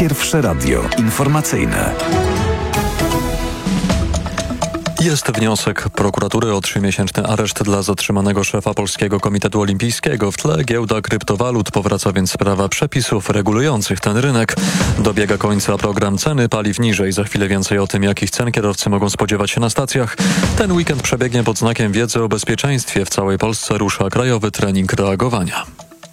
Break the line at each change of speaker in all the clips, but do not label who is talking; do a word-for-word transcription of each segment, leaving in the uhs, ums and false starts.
Pierwsze radio informacyjne.
Jest wniosek prokuratury o trzymiesięczny areszt dla zatrzymanego szefa Polskiego Komitetu Olimpijskiego. W tle giełda kryptowalut. Powraca więc sprawa przepisów regulujących ten rynek. Dobiega końca program Ceny paliw niżej. Za chwilę więcej o tym, jakich cen kierowcy mogą spodziewać się na stacjach. Ten weekend przebiegnie pod znakiem wiedzy o bezpieczeństwie. W całej Polsce rusza krajowy trening reagowania.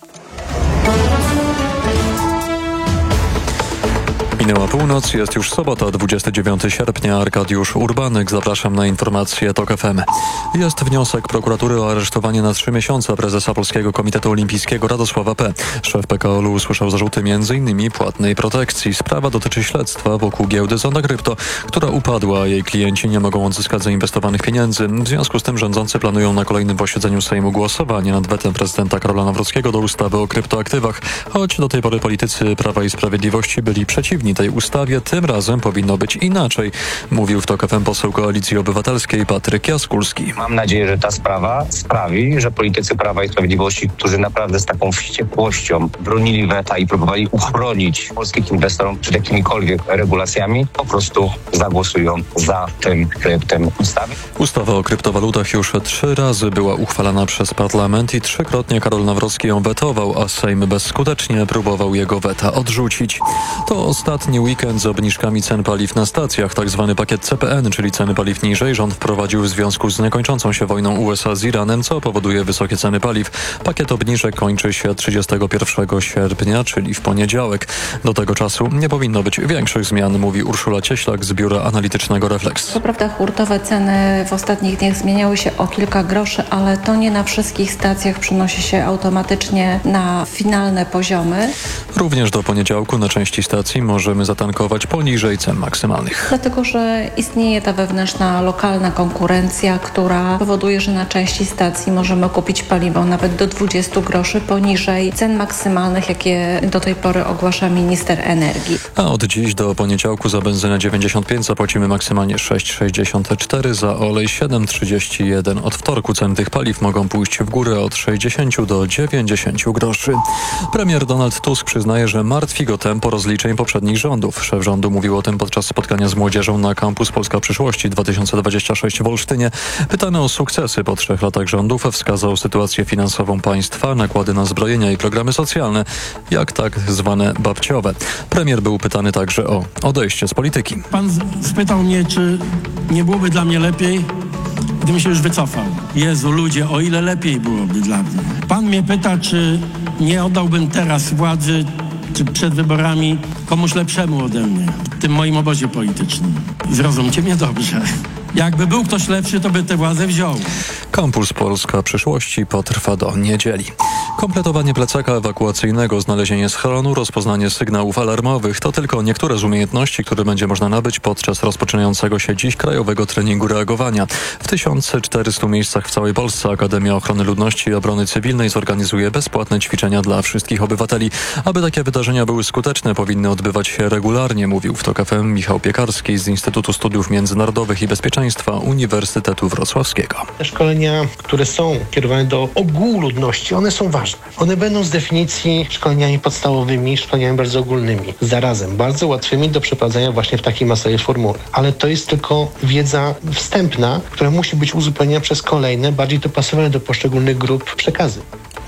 Minęła północ, jest już sobota, dwudziestego dziewiątego sierpnia. Arkadiusz Urbanek, zapraszam na informacje TOK F M. Jest wniosek prokuratury o aresztowanie na trzy miesiące prezesa Polskiego Komitetu Olimpijskiego Radosława P. Szef P K O L-u usłyszał zarzuty między innymi płatnej protekcji. Sprawa dotyczy śledztwa wokół giełdy Zonda Krypto, która upadła, a jej klienci nie mogą odzyskać zainwestowanych pieniędzy. W związku z tym rządzący planują na kolejnym posiedzeniu Sejmu głosowanie nad wetem prezydenta Karola Nawrockiego do ustawy o kryptoaktywach. Choć do tej pory politycy Prawa i Sprawiedliwości byli przeciwni tej ustawie, tym razem powinno być inaczej, mówił w TOK F M poseł Koalicji Obywatelskiej Patryk Jaskulski.
Mam nadzieję, że ta sprawa sprawi, że politycy Prawa i Sprawiedliwości, którzy naprawdę z taką wściekłością bronili weta i próbowali uchronić polskich inwestorów przed jakimikolwiek regulacjami, po prostu zagłosują za tym projektem ustawy.
Ustawa o kryptowalutach już trzy razy była uchwalana przez parlament i trzykrotnie Karol Nawrocki ją wetował, a Sejm bezskutecznie próbował jego weta odrzucić. To ostatni weekend z obniżkami cen paliw na stacjach. Tak zwany pakiet C P N, czyli ceny paliw niżej, rząd wprowadził w związku z niekończącą się wojną U S A z Iranem, co powoduje wysokie ceny paliw. Pakiet obniżek kończy się trzydziestego pierwszego sierpnia, czyli w poniedziałek. Do tego czasu nie powinno być większych zmian, mówi Urszula Cieślak z Biura Analitycznego Refleks.
Co prawda hurtowe ceny w ostatnich dniach zmieniały się o kilka groszy, ale to nie na wszystkich stacjach przenosi się automatycznie na finalne poziomy.
Również do poniedziałku na części stacji możemy zatankować poniżej cen maksymalnych.
Dlatego, że istnieje ta wewnętrzna, lokalna konkurencja, która powoduje, że na części stacji możemy kupić paliwo nawet do dwudziestu groszy poniżej cen maksymalnych, jakie do tej pory ogłasza minister energii.
A od dziś do poniedziałku za benzynę dziewięćdziesiąt pięć zapłacimy maksymalnie sześć sześćdziesiąt cztery, za olej siedem trzydzieści jeden. Od wtorku ceny tych paliw mogą pójść w górę od sześćdziesięciu do dziewięćdziesięciu groszy. Premier Donald Tusk przyznaje, że martwi go tempo rozliczeń poprzednich rządów. Szef rządu mówił o tym podczas spotkania z młodzieżą na Kampus Polska Przyszłości dwa tysiące dwudziesty szósty w Olsztynie. Pytany o sukcesy po trzech latach rządów, wskazał sytuację finansową państwa, nakłady na zbrojenia i programy socjalne, jak tak zwane babciowe. Premier był pytany także o odejście z polityki.
Pan spytał mnie, czy nie byłoby dla mnie lepiej, gdybym się już wycofał. Jezu, ludzie, o ile lepiej byłoby dla mnie. Pan mnie pyta, czy nie oddałbym teraz władzy, czy przed wyborami komuś lepszemu ode mnie, w tym moim obozie politycznym. Zrozumcie mnie dobrze. Jakby był ktoś lepszy, to by tę władzę wziął.
Kampus Polska Przyszłości potrwa do niedzieli. Kompletowanie plecaka ewakuacyjnego, znalezienie schronu, rozpoznanie sygnałów alarmowych to tylko niektóre z umiejętności, które będzie można nabyć podczas rozpoczynającego się dziś krajowego treningu reagowania. W tysiąc czterystu miejscach w całej Polsce Akademia Ochrony Ludności i Obrony Cywilnej zorganizuje bezpłatne ćwiczenia dla wszystkich obywateli. Aby takie wydarzenia były skuteczne, powinny odbywać się regularnie, mówił w TOK F M Michał Piekarski z Instytutu Studiów Międzynarodowych i Bezpieczeństwa Uniwersytetu Wrocławskiego.
Te szkolenia, które są kierowane do ogółu ludności, one są ważne. One będą z definicji szkoleniami podstawowymi, szkoleniami bardzo ogólnymi. Zarazem bardzo łatwymi do przeprowadzenia właśnie w takiej masowej formule. Ale to jest tylko wiedza wstępna, która musi być uzupełniona przez kolejne, bardziej dopasowane do poszczególnych grup przekazy.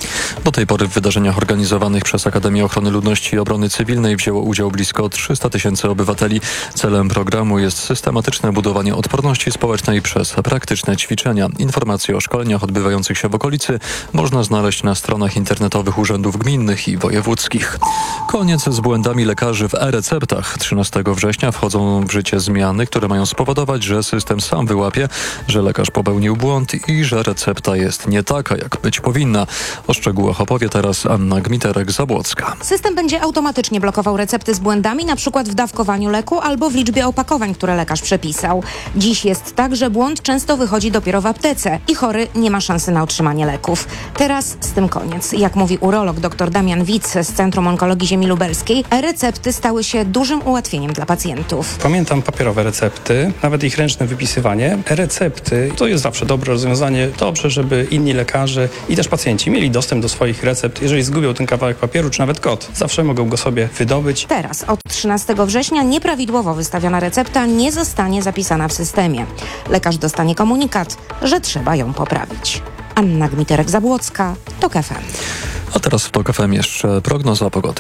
Do tej pory w wydarzeniach organizowanych przez Akademię Ochrony Ludności i Obrony Cywilnej wzięło udział blisko trzysta tysięcy obywateli. Celem programu jest systematyczne budowanie odporności społecznej przez praktyczne ćwiczenia. Informacje o szkoleniach odbywających się w okolicy można znaleźć na stronach internetowych urzędów gminnych i wojewódzkich. Koniec z błędami lekarzy w e-receptach. trzynastego września wchodzą w życie zmiany, które mają spowodować, że system sam wyłapie, że lekarz popełnił błąd i że recepta jest nie taka, jak być powinna. O szczegółach opowie teraz Anna Gmiterek-Zabłocka.
System będzie automatycznie blokował recepty z błędami, na przykład w dawkowaniu leku albo w liczbie opakowań, które lekarz przepisał. Dziś jest tak, że błąd często wychodzi dopiero w aptece i chory nie ma szansy na otrzymanie leków. Teraz z tym koniec. Jak mówi urolog dr Damian Wic z Centrum Onkologii Ziemi Lubelskiej, e-recepty stały się dużym ułatwieniem dla pacjentów.
Pamiętam papierowe recepty, nawet ich ręczne wypisywanie. E-recepty to jest zawsze dobre rozwiązanie. Dobrze, żeby inni lekarze i też pacjenci mieli dostęp do swoich recept. Jeżeli zgubią ten kawałek papieru, czy nawet kod, zawsze mogą go sobie wydobyć.
Teraz, od trzynastego września, nieprawidłowo wystawiona recepta nie zostanie zapisana w systemie. Lekarz dostanie komunikat, że trzeba ją poprawić. Anna Gmiterek-Zabłocka, TOK F M.
A teraz w TOK F M jeszcze prognoza pogody.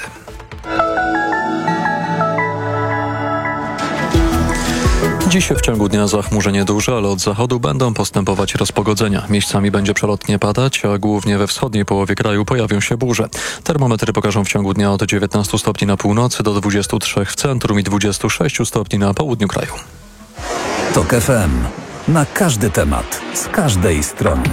Dziś w ciągu dnia zachmurzenie duże, ale od zachodu będą postępować rozpogodzenia. Miejscami będzie przelotnie padać, a głównie we wschodniej połowie kraju pojawią się burze. Termometry pokażą w ciągu dnia od dziewiętnastu stopni na północy do dwudziestu trzech w centrum i dwudziestu sześciu stopni na południu kraju.
TOK F M. Na każdy temat, z każdej strony.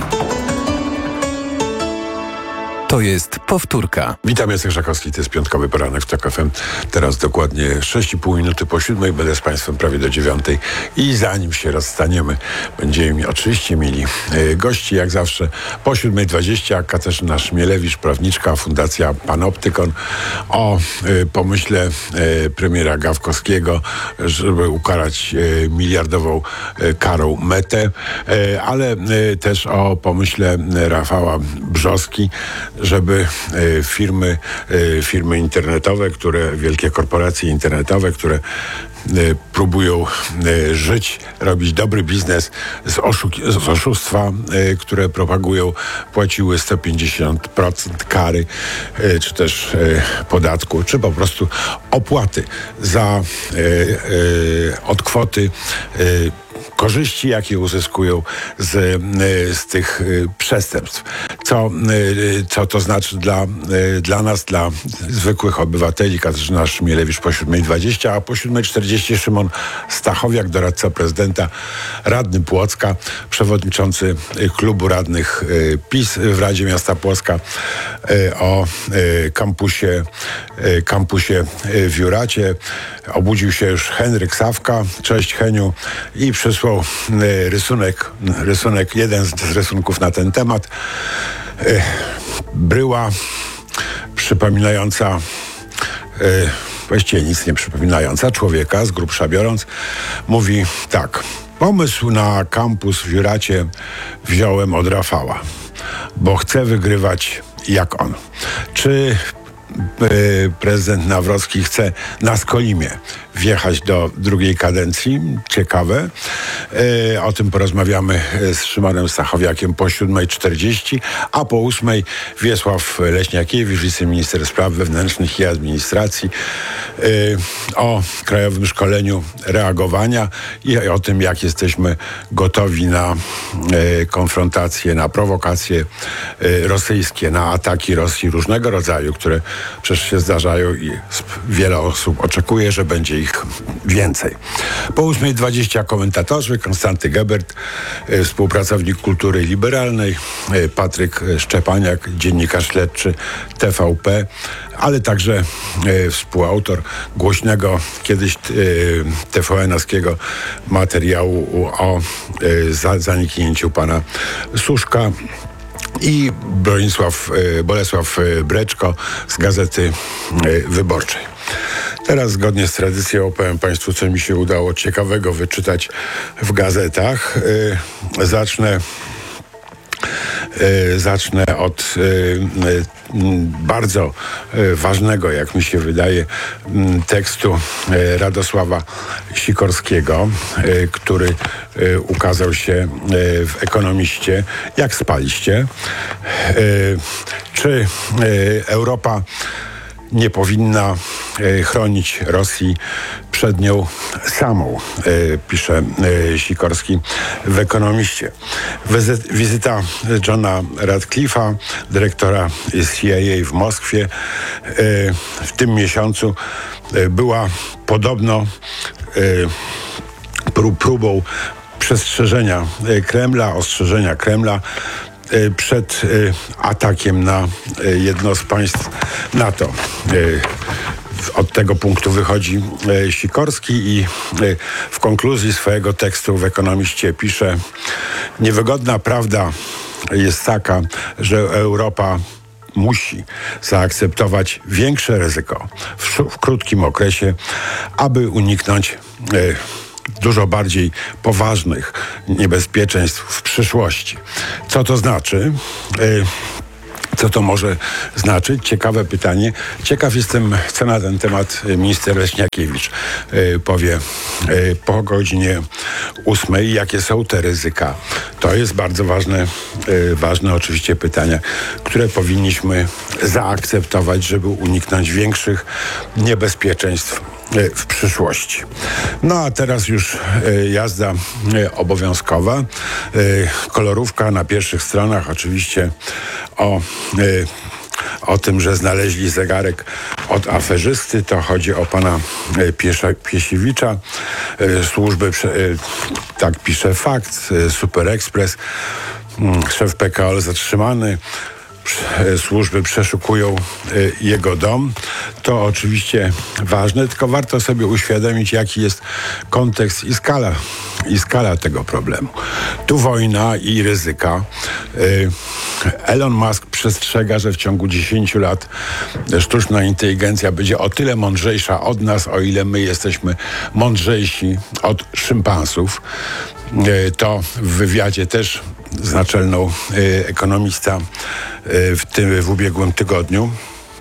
To jest powtórka.
Witam, Jacek Żakowski, to jest piątkowy poranek w TOK F M. Teraz dokładnie sześć i pół minuty po siódmej, będę z Państwem prawie do dziewiątej. I zanim się rozstaniemy, będziemy oczywiście mieli e, gości, jak zawsze, po siódmej dwadzieścia Katarzyna Szmielewicz, prawniczka, Fundacja Panoptykon, o e, pomyśle e, premiera Gawkowskiego, żeby ukarać e, miliardową e, karą Metę, e, ale e, też o pomyśle Rafała Brzoski, żeby e, firmy, e, firmy internetowe, które, wielkie korporacje internetowe, które e, próbują e, żyć, robić dobry biznes z, oszuk- z oszustwa, e, które propagują, płaciły sto pięćdziesiąt procent kary, e, czy też e, podatku, czy po prostu opłaty za e, e, od kwoty e, korzyści, jakie uzyskują z, z tych przestępstw. Co, co to znaczy dla, dla nas, dla zwykłych obywateli? Katarzyna Szmielewicz po siódmej dwadzieścia, a po siódmej czterdzieści Szymon Stachowiak, doradca prezydenta, radny Płocka, przewodniczący klubu radnych PiS w Radzie Miasta Płocka, o kampusie, kampusie w Juracie. Obudził się już Henryk Sawka. Cześć, Heniu. I przysłał rysunek, rysunek, jeden z rysunków na ten temat. Bryła przypominająca, właściwie nic nie przypominająca, człowieka, z grubsza biorąc, mówi tak. Pomysł na kampus w Juracie wziąłem od Rafała, bo chcę wygrywać jak on. Czy prezydent Nawrocki chce na Skolimie wjechać do drugiej kadencji? Ciekawe. E, o tym porozmawiamy z Szymonem Stachowiakiem po siódmej czterdzieści, a po ósmej Wiesław Leśniakiewicz, wiceminister spraw wewnętrznych i administracji, e, o krajowym szkoleniu reagowania i o tym, jak jesteśmy gotowi na e, konfrontacje, na prowokacje e, rosyjskie, na ataki Rosji różnego rodzaju, które przecież się zdarzają i wiele osób oczekuje, że będzie ich więcej. Po ósmej dwadzieścia komentatorzy: Konstanty Gebert, e, współpracownik Kultury Liberalnej, e, Patryk Szczepaniak, dziennikarz śledczy T V P, ale także e, współautor głośnego kiedyś e, T V N-owskiego materiału o e, za, zaniknięciu pana Suszka. I Bronisław, Bolesław Breczko z Gazety Wyborczej. Teraz zgodnie z tradycją opowiem Państwu, co mi się udało ciekawego wyczytać w gazetach. Zacznę Zacznę od bardzo ważnego, jak mi się wydaje, tekstu Radosława Sikorskiego, który ukazał się w Ekonomiście. Jak spaliście? Czy Europa nie powinna chronić Rosji przed nią samą, pisze Sikorski w Ekonomiście. Wizyta Johna Radcliffe'a, dyrektora C I A w Moskwie, w tym miesiącu była podobno próbą przestrzeżenia Kremla, ostrzeżenia Kremla przed atakiem na jedno z państw NATO. Od tego punktu wychodzi Sikorski i w konkluzji swojego tekstu w Ekonomiście pisze: niewygodna prawda jest taka, że Europa musi zaakceptować większe ryzyko w, w krótkim okresie, aby uniknąć dużo bardziej poważnych niebezpieczeństw w przyszłości. Co to znaczy? Co to może znaczyć? Ciekawe pytanie. Ciekaw jestem, co na ten temat minister Leśniakiewicz y, powie y, po godzinie ósmej. Jakie są te ryzyka? To jest bardzo ważne, y, ważne oczywiście pytania, które powinniśmy zaakceptować, żeby uniknąć większych niebezpieczeństw y, w przyszłości. No a teraz już y, jazda y, obowiązkowa. Y, kolorówka na pierwszych stronach oczywiście o y, o tym, że znaleźli zegarek od aferzysty. To chodzi o pana y, Piesza, Piesiewicza. Y, służby, y, tak pisze Fakt, y, Super Express. Y, szef P K O zatrzymany. Służby przeszukują y, jego dom. To oczywiście ważne, tylko warto sobie uświadomić, jaki jest kontekst i skala, i skala tego problemu. Tu wojna i ryzyka. Y, Elon Musk przestrzega, że w ciągu dziesięciu lat sztuczna inteligencja będzie o tyle mądrzejsza od nas, o ile my jesteśmy mądrzejsi od szympansów. Y, to w wywiadzie też z naczelną y, ekonomista y, w tym w ubiegłym tygodniu.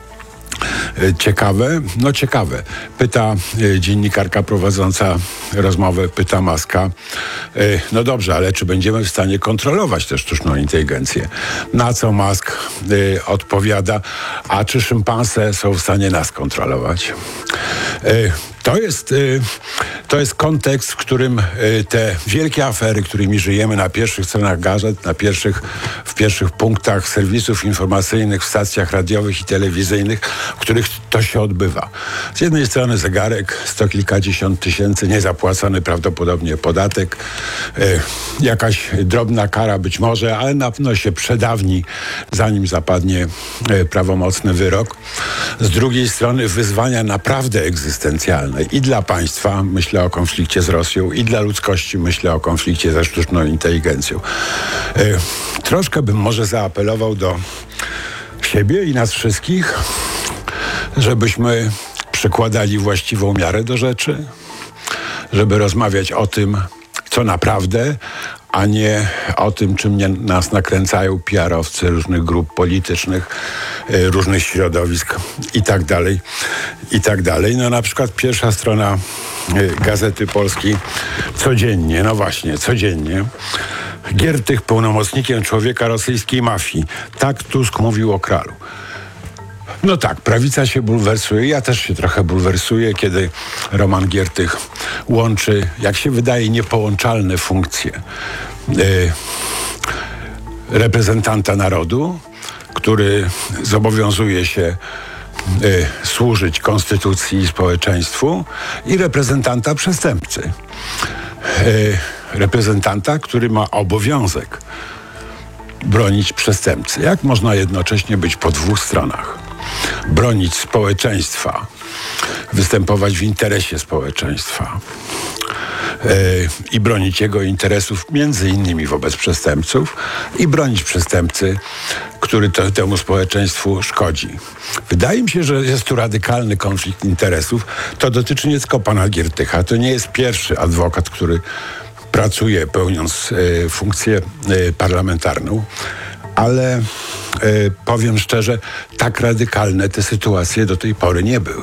Y, ciekawe, no ciekawe. Pyta y, dziennikarka prowadząca rozmowę, pyta Muska, y, no dobrze, ale czy będziemy w stanie kontrolować tę sztuczną inteligencję? Na co Musk y, odpowiada, a czy szympanse są w stanie nas kontrolować? Y, To jest, to jest kontekst, w którym te wielkie afery, którymi żyjemy na pierwszych stronach gazet, na pierwszych, w pierwszych punktach serwisów informacyjnych, w stacjach radiowych i telewizyjnych, w których to się odbywa. Z jednej strony zegarek, sto kilkadziesiąt tysięcy, niezapłacony prawdopodobnie podatek, jakaś drobna kara być może, ale na pewno się przedawni, zanim zapadnie prawomocny wyrok. Z drugiej strony wyzwania naprawdę egzystencjalne. I dla państwa, myślę o konflikcie z Rosją, i dla ludzkości, myślę o konflikcie ze sztuczną inteligencją. Y, troszkę bym może zaapelował do siebie i nas wszystkich, żebyśmy przykładali właściwą miarę do rzeczy, żeby rozmawiać o tym, co naprawdę, a nie o tym, czym nie, nas nakręcają P R-owcy różnych grup politycznych, y, różnych środowisk i tak dalej, i tak dalej. No na przykład pierwsza strona y, Gazety Polskiej codziennie, no właśnie, codziennie. Giertych pełnomocnikiem człowieka rosyjskiej mafii. Tak Tusk mówił o Kralu. No tak, prawica się bulwersuje, ja też się trochę bulwersuję, kiedy Roman Giertych łączy, jak się wydaje, niepołączalne funkcje y, reprezentanta narodu, który zobowiązuje się y, służyć konstytucji i społeczeństwu, i reprezentanta przestępcy. Y, reprezentanta, który ma obowiązek bronić przestępcy. Jak można jednocześnie być po dwóch stronach? Bronić społeczeństwa, występować w interesie społeczeństwa yy, i bronić jego interesów między innymi wobec przestępców i bronić przestępcy, który to, temu społeczeństwu szkodzi. Wydaje mi się, że jest tu radykalny konflikt interesów. To dotyczy nie tylko pana Giertycha. To nie jest pierwszy adwokat, który pracuje pełniąc y, funkcję y, parlamentarną. Ale y, powiem szczerze, tak radykalne te sytuacje do tej pory nie były.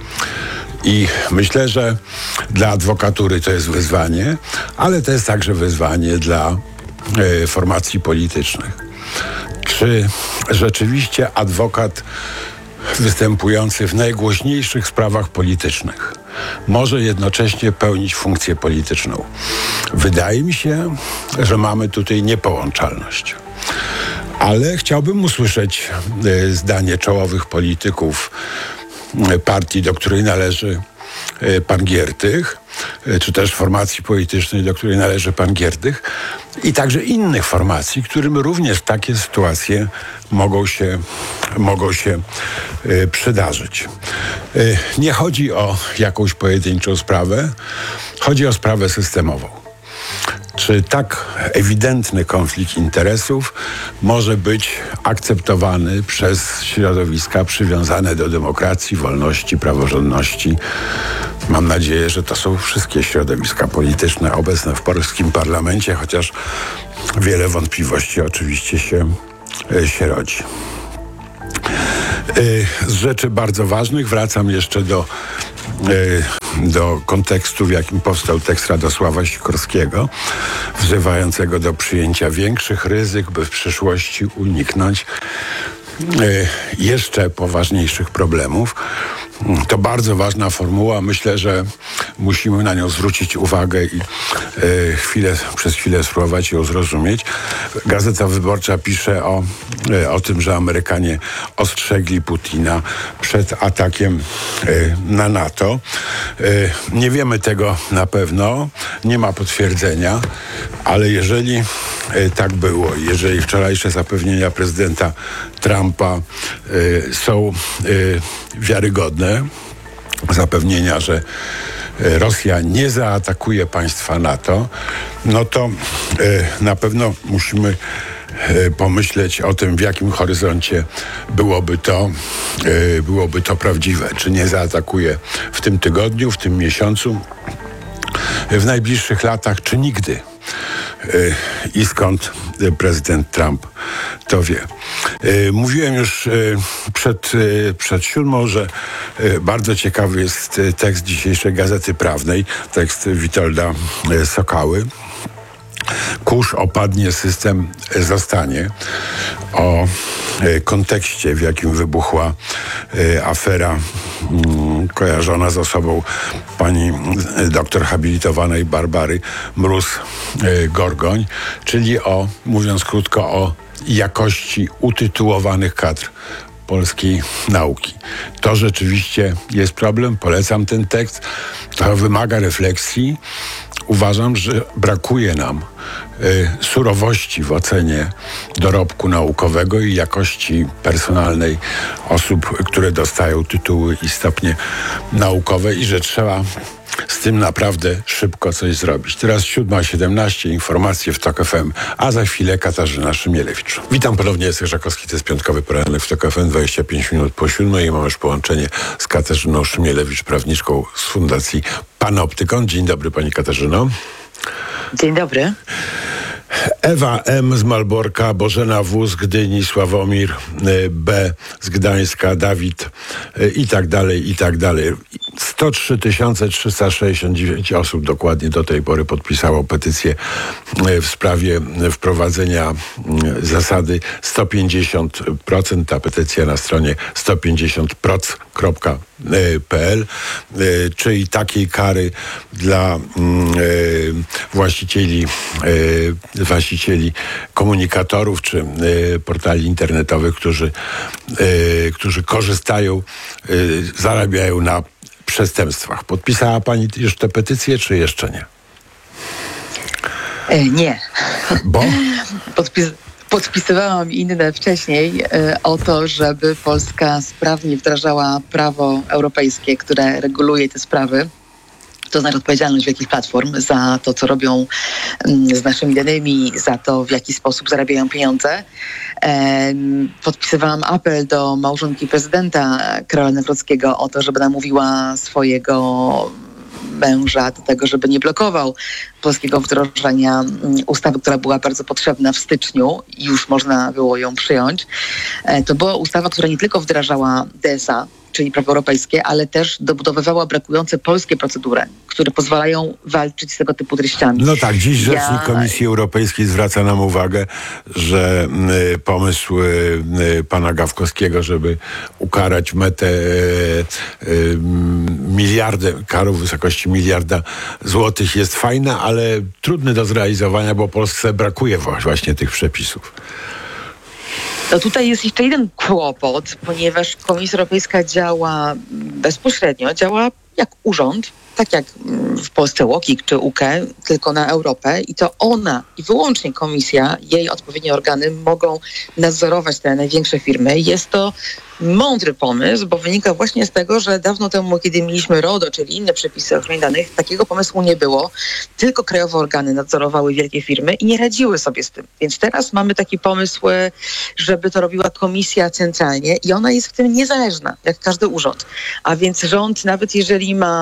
I myślę, że dla adwokatury to jest wyzwanie, ale to jest także wyzwanie dla y, formacji politycznych. Czy rzeczywiście adwokat występujący w najgłośniejszych sprawach politycznych może jednocześnie pełnić funkcję polityczną? Wydaje mi się, że mamy tutaj niepołączalność. Ale chciałbym usłyszeć y, zdanie czołowych polityków y, partii, do której należy y, pan Giertych, y, czy też formacji politycznej, do której należy pan Giertych, i także innych formacji, którym również takie sytuacje mogą się, mogą się y, przydarzyć. Y, nie chodzi o jakąś pojedynczą sprawę, chodzi o sprawę systemową. Czy tak ewidentny konflikt interesów może być akceptowany przez środowiska przywiązane do demokracji, wolności, praworządności? Mam nadzieję, że to są wszystkie środowiska polityczne obecne w polskim parlamencie, chociaż wiele wątpliwości oczywiście się, się rodzi. Z rzeczy bardzo ważnych wracam jeszcze do, do kontekstu, w jakim powstał tekst Radosława Sikorskiego, wzywającego do przyjęcia większych ryzyk, by w przyszłości uniknąć jeszcze poważniejszych problemów. To bardzo ważna formuła. Myślę, że musimy na nią zwrócić uwagę i e, chwilę, przez chwilę spróbować ją zrozumieć. Gazeta Wyborcza pisze o, e, o tym, że Amerykanie ostrzegli Putina przed atakiem e, na NATO. E, nie wiemy tego na pewno, nie ma potwierdzenia, ale jeżeli e, tak było, jeżeli wczorajsze zapewnienia prezydenta Trumpa e, są e, wiarygodne, zapewnienia, że Rosja nie zaatakuje państwa NATO, no to y, na pewno musimy y, pomyśleć o tym, w jakim horyzoncie byłoby to, y, byłoby to prawdziwe. Czy nie zaatakuje w tym tygodniu, w tym miesiącu, w najbliższych latach, czy nigdy. I skąd prezydent Trump to wie. Mówiłem już przed, przed siódmą, że bardzo ciekawy jest tekst dzisiejszej Gazety Prawnej, tekst Witolda Sokały. Kurz opadnie, system zostanie. O kontekście, w jakim wybuchła afera kojarzona z osobą pani doktor habilitowanej Barbary Mróz-Gorgoń, czyli o, mówiąc krótko, o jakości utytułowanych kadr polskiej nauki. To rzeczywiście jest problem. Polecam ten tekst. To wymaga refleksji. Uważam, że brakuje nam y, surowości w ocenie dorobku naukowego i jakości personalnej osób, które dostają tytuły i stopnie naukowe i że trzeba z tym naprawdę szybko coś zrobić. Teraz siódma siedemnaście, informacje w TOK F M, a za chwilę Katarzyna Szymielewicz. Witam ponownie, Jacek Żakowski, to jest piątkowy poranek w TOK F M, dwadzieścia pięć minut po siódmej i mam już połączenie z Katarzyną Szymielewicz, prawniczką z Fundacji Panoptykon. Dzień dobry, pani Katarzyno.
Dzień dobry.
Ewa M. z Malborka, Bożena W. z Gdyni, Sławomir B. z Gdańska, Dawid i tak dalej, i tak dalej. sto trzy tysiące trzysta sześćdziesiąt dziewięć osób dokładnie do tej pory podpisało petycję w sprawie wprowadzenia zasady sto pięćdziesiąt procent. Ta petycja na stronie sto pięćdziesiąt proc kropka p l, czyli takiej kary dla właścicieli właścicieli komunikatorów czy portali internetowych, którzy, którzy korzystają, zarabiają na przestępstwach. Podpisała pani już tę petycję, czy jeszcze nie?
E, nie.
Bo?
Podpis- podpisywałam inne wcześniej e, o to, żeby Polska sprawnie wdrażała prawo europejskie, które reguluje te sprawy. To znaczy odpowiedzialność wielkich platform za to, co robią z naszymi danymi, za to, w jaki sposób zarabiają pieniądze. Podpisywałam apel do małżonki prezydenta Karola Nawrockiego o to, żeby namówiła swojego męża do tego, żeby nie blokował polskiego wdrożenia ustawy, która była bardzo potrzebna w styczniu i już można było ją przyjąć. To była ustawa, która nie tylko wdrażała D S A, czyli prawo europejskie, ale też dobudowywała brakujące polskie procedury, które pozwalają walczyć z tego typu treściami.
No tak, dziś rzecznik
ja...
Komisji Europejskiej zwraca nam uwagę, że y, pomysł y, pana Gawkowskiego, żeby ukarać Metę y, y, miliardem, karą w wysokości miliarda złotych jest fajna, ale trudny do zrealizowania, bo Polsce brakuje właśnie tych przepisów.
No tutaj jest jeszcze jeden kłopot, ponieważ Komisja Europejska działa bezpośrednio, działa jak urząd, tak jak w Polsce UOKiK czy U K E, tylko na Europę i to ona i wyłącznie Komisja, jej odpowiednie organy mogą nadzorować te największe firmy. Jest to mądry pomysł, bo wynika właśnie z tego, że dawno temu, kiedy mieliśmy RODO, czyli inne przepisy o ochronie danych, takiego pomysłu nie było. Tylko krajowe organy nadzorowały wielkie firmy i nie radziły sobie z tym. Więc teraz mamy taki pomysł, żeby to robiła komisja centralnie i ona jest w tym niezależna, jak każdy urząd. A więc rząd, nawet jeżeli ma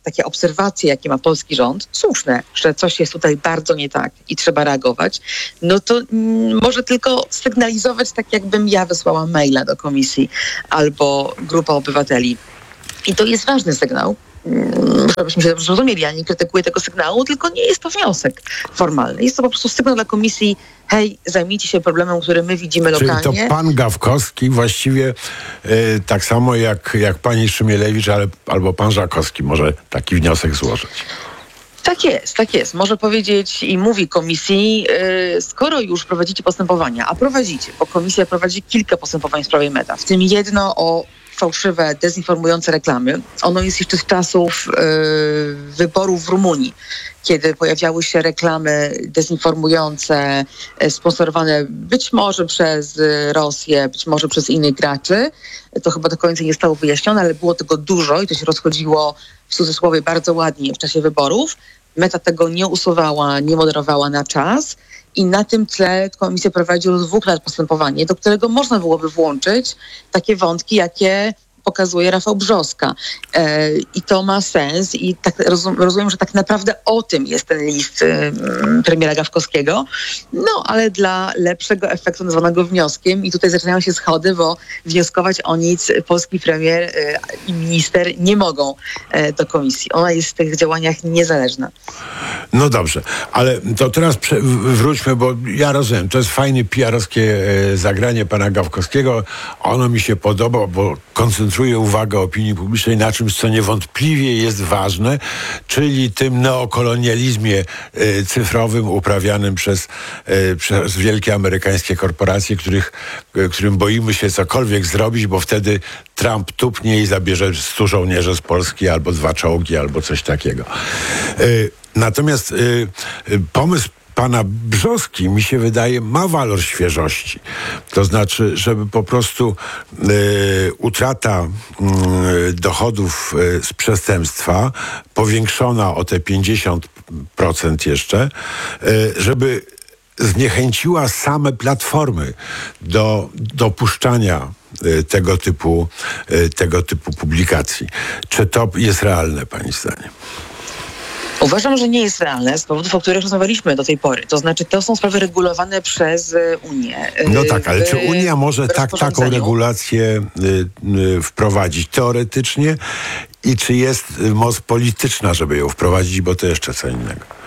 takie obserwacje, jakie ma polski rząd, słuszne, że coś jest tutaj bardzo nie tak i trzeba reagować, no to mm, może tylko sygnalizować, tak jakbym ja wysłała maila do komisji albo grupa obywateli. I to jest ważny sygnał, żebyśmy się dobrze zrozumieli. Ja nie krytykuję tego sygnału, tylko nie jest to wniosek formalny. Jest to po prostu sygnał dla komisji: hej, zajmijcie się problemem, który my widzimy lokalnie.
Czyli to pan Gawkowski właściwie y, tak samo jak, jak pani Szymielewicz, ale, albo pan Żakowski może taki wniosek złożyć.
Tak jest, tak jest. Może powiedzieć i mówi komisji, yy, skoro już prowadzicie postępowania, a prowadzicie, bo komisja prowadzi kilka postępowań w sprawie Meta, w tym jedno o fałszywe, dezinformujące reklamy. Ono jest jeszcze z czasów yy, wyborów w Rumunii, kiedy pojawiały się reklamy dezinformujące, yy, sponsorowane być może przez yy, Rosję, być może przez innych graczy. To chyba do końca nie zostało wyjaśnione, ale było tego dużo i to się rozchodziło w cudzysłowie bardzo ładnie w czasie wyborów. Meta tego nie usuwała, nie moderowała na czas i na tym tle komisja prowadzi od dwóch lat postępowanie, do którego można byłoby włączyć takie wątki, jakie pokazuje Rafał Brzoska. E, I to ma sens i tak rozum, rozumiem, że tak naprawdę o tym jest ten list y, premiera Gawkowskiego. No, ale dla lepszego efektu nazwanego wnioskiem i tutaj zaczynają się schody, bo wnioskować o nic polski premier y, i minister nie mogą y, do komisji. Ona jest w tych działaniach niezależna.
No dobrze, ale to teraz prze- wróćmy, bo ja rozumiem, to jest fajne P R-owskie e, zagranie pana Gawkowskiego. Ono mi się podoba, bo koncentruje uwagę opinii publicznej na czymś, co niewątpliwie jest ważne, czyli tym neokolonializmie e, cyfrowym uprawianym przez, e, przez wielkie amerykańskie korporacje, których, e, którym boimy się cokolwiek zrobić, bo wtedy Trump tupnie i zabierze stu żołnierzy z Polski albo dwa czołgi, albo coś takiego. E, Natomiast y, y, pomysł pana Brzoski, mi się wydaje, ma walor świeżości. To znaczy, żeby po prostu y, utrata y, dochodów y, z przestępstwa powiększona o te pięćdziesiąt procent jeszcze, y, żeby zniechęciła same platformy do dopuszczania y, tego typu, y, tego typu publikacji. Czy to jest realne, pani zdaniem?
Uważam, że nie jest realne z powodów, o których rozmawialiśmy do tej pory. To znaczy, to są sprawy regulowane przez Unię.
No tak, ale czy Unia może tak, taką regulację y, y, wprowadzić teoretycznie i czy jest moc polityczna, żeby ją wprowadzić, bo to jeszcze co innego?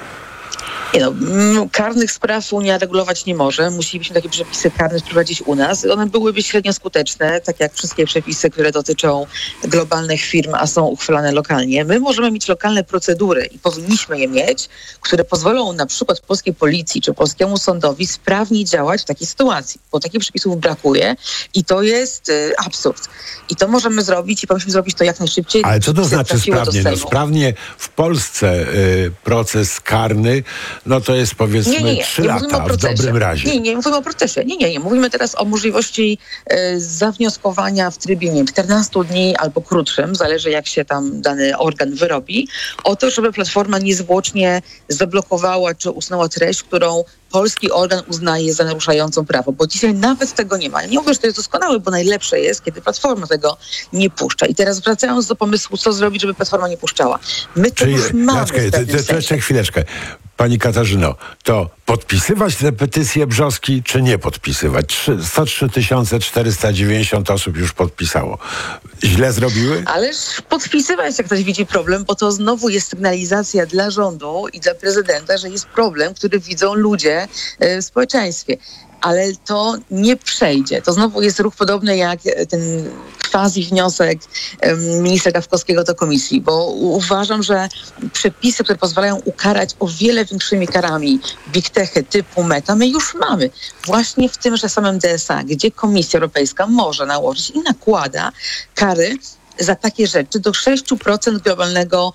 Nie no, karnych spraw Unia regulować nie może. Musielibyśmy takie przepisy karne wprowadzić u nas. One byłyby średnio skuteczne, tak jak wszystkie przepisy, które dotyczą globalnych firm, a są uchwalane lokalnie. My możemy mieć lokalne procedury i powinniśmy je mieć, które pozwolą na przykład polskiej policji czy polskiemu sądowi sprawniej działać w takiej sytuacji, bo takich przepisów brakuje i to jest y, absurd. I to możemy zrobić i powinniśmy zrobić to jak najszybciej.
Ale co to znaczy sprawnie? No, sprawnie w Polsce y, proces karny, no to jest powiedzmy
nie, nie, nie.
trzy
nie
lata w dobrym razie.
Nie, nie mówimy o procesie. Nie, nie, nie. Mówimy teraz o możliwości e, zawnioskowania w trybie, nie wiem, czternastu dni albo krótszym, zależy jak się tam dany organ wyrobi, o to, żeby platforma niezwłocznie zablokowała czy usunęła treść, którą polski organ uznaje za naruszającą prawo, bo dzisiaj nawet tego nie ma. Ja nie mówię, że to jest doskonałe, bo najlepsze jest, kiedy platforma tego nie puszcza. I teraz wracając do pomysłu, co zrobić, żeby platforma nie puszczała. My to
Czyli,
już mamy
Laczkę,
w pewnym
te, te,
sensie.
te, chwileczkę. Pani Katarzyno, to podpisywać tę petycję Brzoski, czy nie podpisywać? sto trzy tysiące czterysta dziewięćdziesiąt osób już podpisało. Źle zrobiły?
Ależ podpisywać, jak ktoś widzi problem, bo to znowu jest sygnalizacja dla rządu i dla prezydenta, że jest problem, który widzą ludzie w społeczeństwie. Ale to nie przejdzie. To znowu jest ruch podobny jak ten quasi wniosek ministra Gawkowskiego do komisji, bo uważam, że przepisy, które pozwalają ukarać o wiele większymi karami big techy typu Meta, my już mamy. Właśnie w tymże samym D S A, gdzie Komisja Europejska może nałożyć i nakłada kary za takie rzeczy do sześć procent globalnego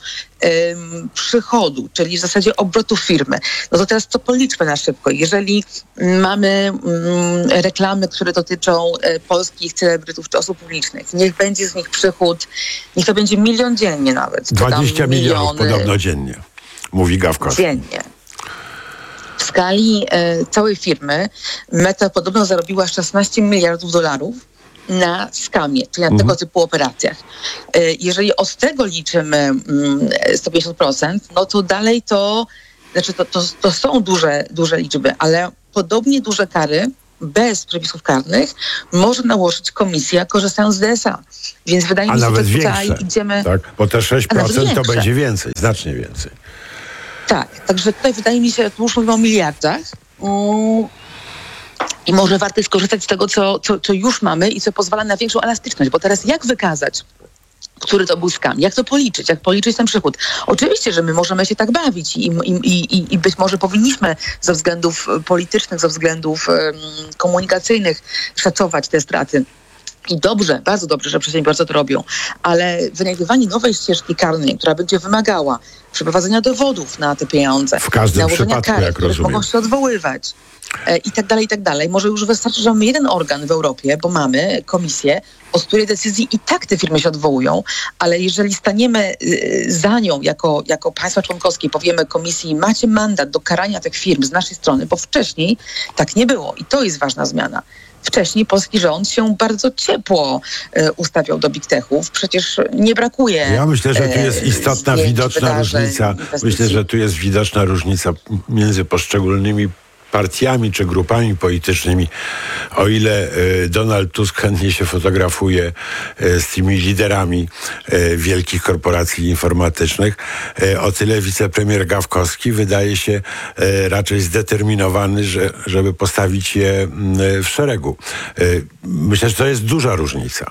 ym, przychodu, czyli w zasadzie obrotu firmy. No to teraz to policzmy na szybko. Jeżeli mamy ym, reklamy, które dotyczą y, polskich celebrytów czy osób publicznych, niech będzie z nich przychód, niech to będzie milion dziennie nawet.
dwadzieścia milionów podobno dziennie, mówi Gawkowski.
Dziennie. W skali y, całej firmy Meta podobno zarobiła szesnaście miliardów dolarów na skamie, czyli na
Mhm.
tego typu operacjach. Jeżeli od tego liczymy sto pięćdziesiąt procent, no to dalej to, znaczy to, to, to są duże, duże liczby, ale podobnie duże kary bez przepisów karnych może nałożyć komisja, korzystając z D S A. Więc wydaje
A
mi się,
nawet
że tutaj
większe.
idziemy...
Tak? Bo te sześć procent to
większe.
będzie więcej, znacznie więcej.
Tak, także tutaj wydaje mi się, tu już mówimy o miliardach. Mm. I może warto jest skorzystać z tego, co, co, co już mamy i co pozwala na większą elastyczność, bo teraz jak wykazać, który to był skam? Jak to policzyć? Jak policzyć ten przychód? Oczywiście, że my możemy się tak bawić i, i, i, i być może powinniśmy ze względów politycznych, ze względów um, komunikacyjnych szacować te straty. I dobrze, bardzo dobrze, że przedsiębiorcy to robią, ale wynajdywanie nowej ścieżki karnej, która będzie wymagała przeprowadzenia dowodów na te pieniądze,
W każdym
nałożenia
przypadku,
kar,
jak
które
rozumiem.
mogą się odwoływać e, i tak dalej, i tak dalej. Może już wystarczy, że mamy jeden organ w Europie, bo mamy komisję, od której decyzji i tak te firmy się odwołują, ale jeżeli staniemy y, za nią jako, jako państwa członkowskie, powiemy komisji, macie mandat do karania tych firm z naszej strony, bo wcześniej tak nie było i to jest ważna zmiana. Wcześniej polski rząd się bardzo ciepło e, ustawiał do big techów. Przecież nie brakuje.
Ja myślę, że tu jest
e,
istotna,
zdjęć,
widoczna
wydarzeń,
różnica.
inwestycji.
Myślę, że tu jest widoczna różnica między poszczególnymi partiami czy grupami politycznymi. O ile e, Donald Tusk chętnie się fotografuje e, z tymi liderami e, wielkich korporacji informatycznych, e, o tyle wicepremier Gawkowski wydaje się e, raczej zdeterminowany, że, żeby postawić je m, w szeregu. E, myślę, że to jest duża różnica.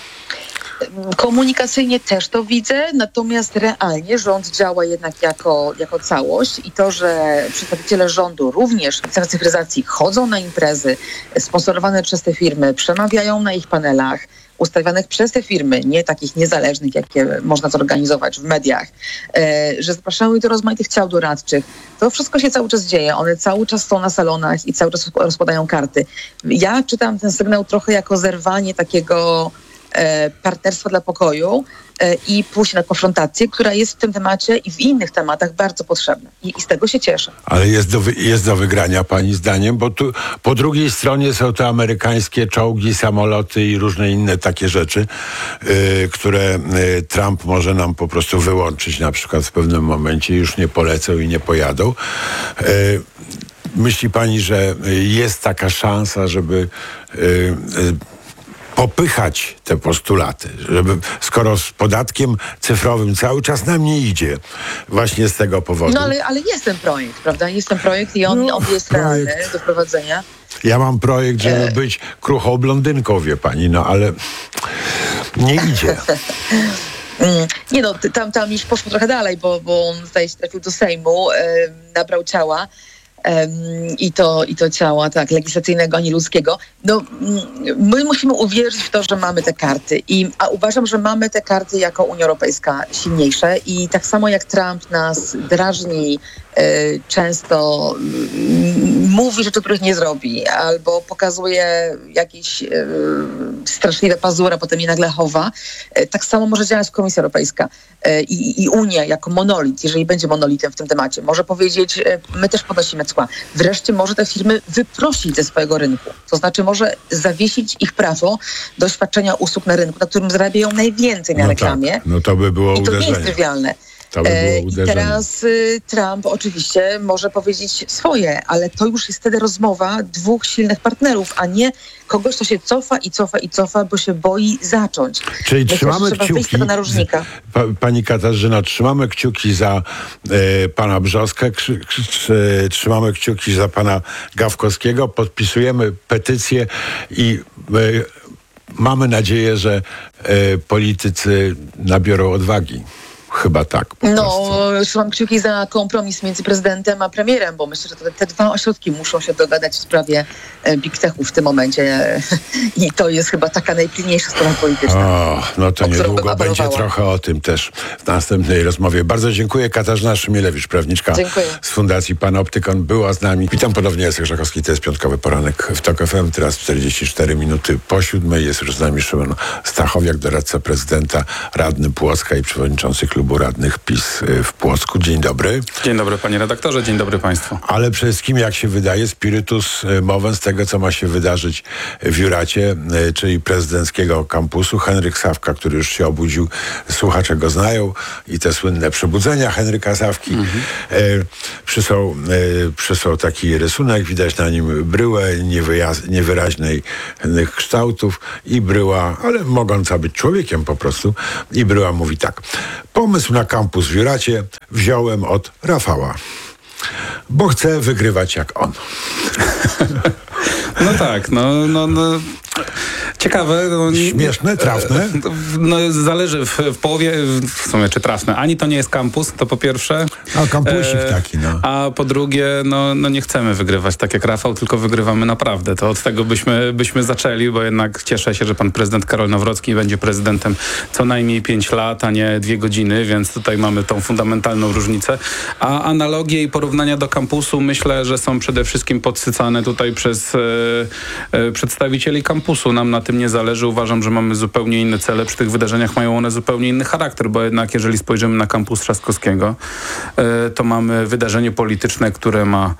Komunikacyjnie też to widzę, natomiast realnie rząd działa jednak jako, jako całość i to, że przedstawiciele rządu również w celach cyfryzacji chodzą na imprezy sponsorowane przez te firmy, przemawiają na ich panelach, ustawianych przez te firmy, nie takich niezależnych, jakie można zorganizować w mediach, e, że zapraszają ich do rozmaitych ciał doradczych. To wszystko się cały czas dzieje. One cały czas są na salonach i cały czas rozkładają karty. Ja czytam ten sygnał trochę jako zerwanie takiego e, partnerstwa dla pokoju e, i pójście na konfrontację, która jest w tym temacie i w innych tematach bardzo potrzebna. I, i z tego się cieszę.
Ale jest do, wy- jest do wygrania, pani zdaniem, bo tu po drugiej stronie są te amerykańskie czołgi, samoloty i różne inne takie rzeczy, yy, które yy, Trump może nam po prostu wyłączyć na przykład w pewnym momencie, już nie polecą i nie pojadą. Yy, myśli pani, że jest taka szansa, żeby yy, yy, popychać te postulaty, żeby skoro z podatkiem cyfrowym cały czas nam nie idzie właśnie z tego powodu.
No ale, ale jest ten projekt, prawda? Jest ten projekt i on,
No,
on jest
projekt.
realny do wprowadzenia.
Ja mam projekt, żeby
E...
być kruchą blondynką, wie pani, no ale nie idzie.
Mm, nie no, ty- tam, tam już poszło trochę dalej, bo, bo on zdaje się trafił do Sejmu, e, nabrał ciała. Em, I to, I to ciała, tak, legislacyjnego, a nie ludzkiego. No, mm, my musimy uwierzyć w to, że mamy te karty. I, a uważam, że mamy te karty jako Unia Europejska silniejsze i tak samo jak Trump nas drażni, e, często mm, mówi rzeczy, których nie zrobi, albo pokazuje jakieś e, straszliwe pazury, a potem je nagle chowa. E, tak samo może działać Komisja Europejska e, i, i Unia jako monolit, jeżeli będzie monolitem w tym temacie. Może powiedzieć, e, my też podnosimy cła. Wreszcie może te firmy wyprosić ze swojego rynku. To znaczy może zawiesić ich prawo do świadczenia usług na rynku, na którym zarabiają najwięcej na
No
reklamie.
tak, no to by było
I to
uderzenie.
nie jest trywialne.
To by było
E, I
uderzenie.
teraz y, Trump oczywiście może powiedzieć swoje, ale to już jest wtedy rozmowa dwóch silnych partnerów, a nie kogoś, kto się cofa i cofa i cofa, bo się boi zacząć.
Czyli
Myślę,
trzymamy
że trzeba wyjść z
kciuki,
tego narożnika.
pa, pani Katarzyna, trzymamy kciuki za e, pana Brzoskę, krzy, krzy, trzymamy kciuki za pana Gawkowskiego, podpisujemy petycję i e, mamy nadzieję, że e, politycy nabiorą odwagi. Chyba tak. Po
No,
prostu.
trzymam kciuki za kompromis między prezydentem a premierem, bo myślę, że te, te dwa ośrodki muszą się dogadać w sprawie e, big techów w tym momencie i to jest chyba taka najpilniejsza sprawa polityczna.
O, no to
o którą
niedługo
bym
będzie
apelowała.
trochę o tym też w następnej rozmowie. Bardzo dziękuję. Katarzyna Szymielewicz, prawniczka
Dziękuję.
z Fundacji Panoptykon, była z nami. Witam ponownie, Jacek Żakowski, to jest piątkowy poranek w TOK F M. Teraz czterdzieści cztery minuty po siódmej. Jest już z nami Szymon Stachowiak, doradca prezydenta, radny Płocka i przewodniczący klubu Klubu Radnych PiS w Płocku. Dzień dobry.
Dzień dobry panie redaktorze, dzień dobry państwu.
Ale przede wszystkim, jak się wydaje, spiritus movens tego, co ma się wydarzyć w Juracie, czyli prezydenckiego kampusu. Henryk Sawka, który już się obudził, słuchacze go znają i te słynne przebudzenia Henryka Sawki. Mhm. E, przysłał, e, przysłał taki rysunek, widać na nim bryłę niewyjaz- niewyraźnej kształtów i bryła, ale mogąca być człowiekiem po prostu. I bryła mówi tak. Pomysł na kampus w Juracie wziąłem od Rafała, bo chcę wygrywać jak on.
No tak, no, no, no. Ciekawe. No,
śmieszne, trafne?
No, zależy w, w połowie, w sumie czy trafne. Ani to nie jest kampus, to po pierwsze.
A kampusik e, taki, no.
A po drugie, no, no nie chcemy wygrywać tak jak Rafał, tylko wygrywamy naprawdę. To od tego byśmy, byśmy zaczęli, bo jednak cieszę się, że pan prezydent Karol Nawrocki będzie prezydentem co najmniej pięć lat, a nie dwie godziny, więc tutaj mamy tą fundamentalną różnicę. A analogie i porównania do kampusu myślę, że są przede wszystkim podsycane tutaj przez e, e, przedstawicieli kampusu. Nam na tym nie zależy. Uważam, że mamy zupełnie inne cele. Przy tych wydarzeniach mają one zupełnie inny charakter, bo jednak jeżeli spojrzymy na kampus Trzaskowskiego, e, to mamy wydarzenie polityczne, które ma